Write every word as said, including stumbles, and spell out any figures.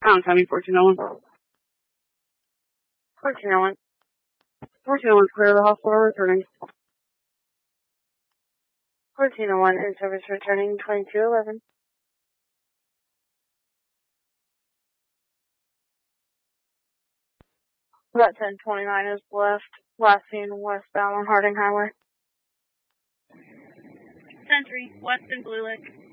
Pound Tommy, fourteen oh one. fourteen oh one. fourteen oh one's clear of the hospital, returning. fourteen oh one, in service returning, twenty-two eleven. About ten twenty-nine is left, last seen westbound on Harding Highway. ten three, west in Blue Lake.